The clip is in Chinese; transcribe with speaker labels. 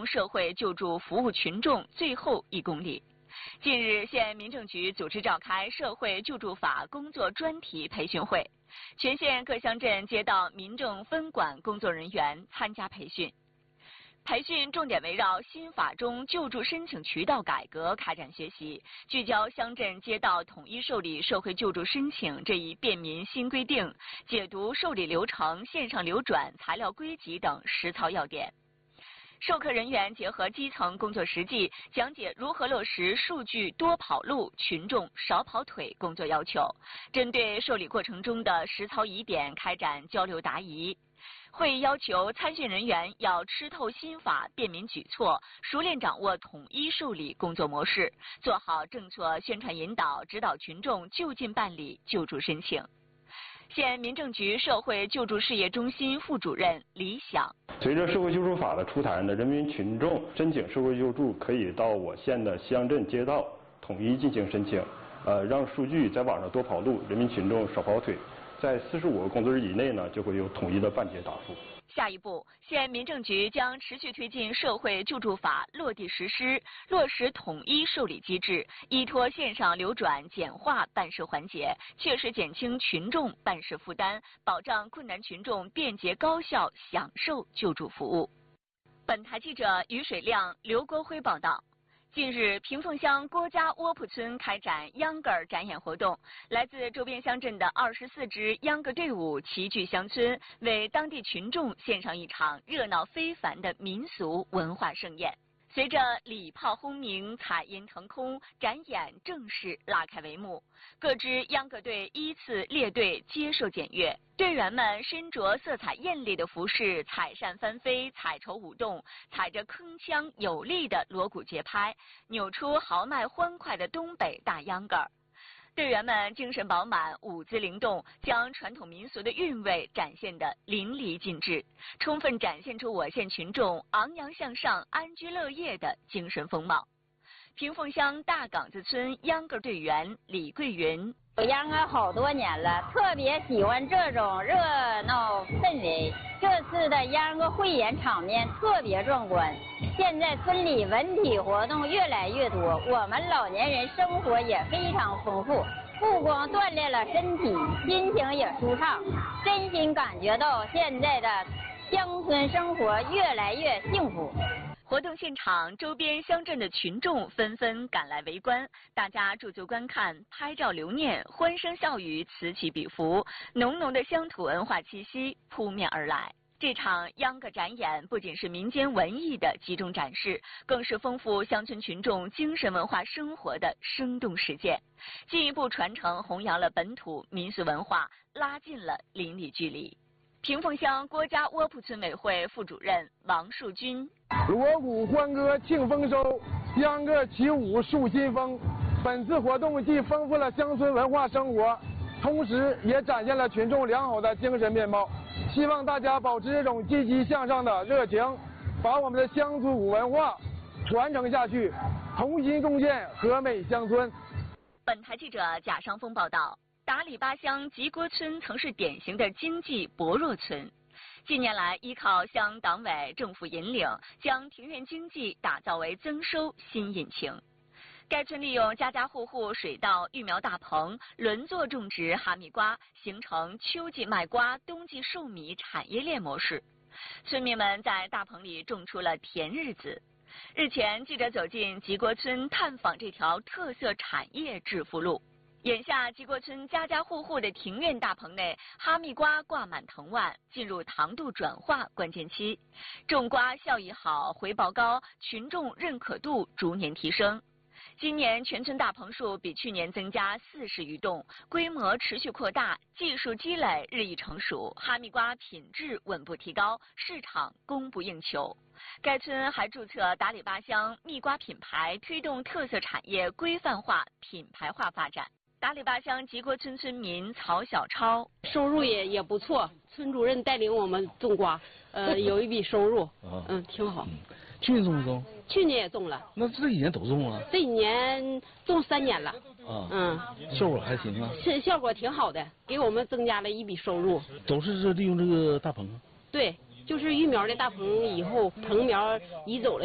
Speaker 1: 社会救助服务群众最后1公里。近日，县民政局组织召开社会救助法工作专题培训会，全县各乡镇街道民政分管工作人员参加培训。培训重点围绕新法中救助申请渠道改革开展学习，聚焦乡镇街道统一受理社会救助申请这一便民新规定，解读受理流程、线上流转、材料归集等实操要点。授课人员结合基层工作实际，讲解如何落实数据多跑路、群众少跑腿工作要求，针对受理过程中的实操疑点开展交流答疑。会议要求参训人员要吃透新法便民举措，熟练掌握统一受理工作模式，做好政策宣传引导，指导群众就近办理救助申请。县民政局社会救助事业中心副主任李想：
Speaker 2: 随着社会救助法的出台呢，人民群众申请社会救助可以到我县的乡镇街道统一进行申请，让数据在网上多跑路，人民群众少跑腿。在45个工作日以内呢，就会有统一的办结答复。
Speaker 1: 下一步，县民政局将持续推进社会救助法落地实施，落实统一受理机制，依托线上流转，简化办事环节，切实减轻群众办事负担，保障困难群众便捷高效享受救助服务。本台记者于水亮、刘国辉报道。近日，屏凤乡郭家窝铺村开展秧歌展演活动，来自周边乡镇的24支秧歌队伍齐聚乡村，为当地群众献上一场热闹非凡的民俗文化盛宴。随着礼炮轰鸣、彩云腾空，展演正式拉开帷幕。各支秧歌队依次列队接受检阅，队员们身着色彩艳丽的服饰，彩扇翻飞，彩绸舞动，踩着铿锵有力的锣鼓节拍，扭出豪迈欢快的东北大秧歌。队员们精神饱满，舞姿灵动，将传统民俗的韵味展现得淋漓尽致，充分展现出我县群众昂扬向上、安居乐业的精神风貌。屏凤乡大岗子村秧歌队员李桂云：
Speaker 3: 我秧歌好多年了，特别喜欢这种热闹氛围。这次的秧歌汇演场面特别壮观。现在村里文体活动越来越多，我们老年人生活也非常丰富，不光锻炼了身体，心情也舒畅，真心感觉到现在的乡村生活越来越幸福。
Speaker 1: 活动现场，周边乡镇的群众纷纷赶来围观，大家驻足观看，拍照留念，欢声笑语此起彼伏，浓浓的乡土文化气息扑面而来。这场秧歌展演不仅是民间文艺的集中展示，更是丰富乡村群众精神文化生活的生动实践，进一步传承弘扬了本土民俗文化，拉近了邻里距离。屏凤乡郭家窝铺村委会副主任王树军：
Speaker 4: 锣鼓欢歌庆丰收，秧歌起舞树新风。本次活动既丰富了乡村文化生活，同时也展现了群众良好的精神面貌。希望大家保持这种积极向上的热情，把我们的乡土文化传承下去，同心共建和美乡村。
Speaker 1: 本台记者贾尚峰报道。达里巴乡吉国村曾是典型的经济薄弱村，近年来依靠乡党委政府引领，将庭院经济打造为增收新引擎。该村利用家家户户水稻、育苗大棚，轮作种植哈密瓜，形成秋季卖瓜、冬季售米产业链模式。村民们在大棚里种出了甜日子。日前，记者走进吉国村探访这条特色产业致富路。眼下，吉国村家家户户的庭院大棚内，哈密瓜挂满藤蔓，进入糖度转化关键期。种瓜效益好，回报高，群众认可度逐年提升。今年全村大棚数比去年增加40余栋，规模持续扩大，技术积累日益成熟，哈密瓜品质稳步提高，市场供不应求。该村还注册达里巴乡蜜瓜品牌，推动特色产业规范化、品牌化发展。达里巴乡吉国村村民曹小超：
Speaker 5: 收入也不错，村主任带领我们种瓜，有一笔收入，挺好。
Speaker 6: 去年种不种？
Speaker 5: 去年也种了。
Speaker 6: 那这一年都种了？
Speaker 5: 这一年种3年了。
Speaker 6: 效果还行啊。
Speaker 5: 是效果挺好的，给我们增加了一笔收入。
Speaker 6: 都是利用这个大棚？
Speaker 5: 对，就是育苗的大棚以后，藤苗移走了。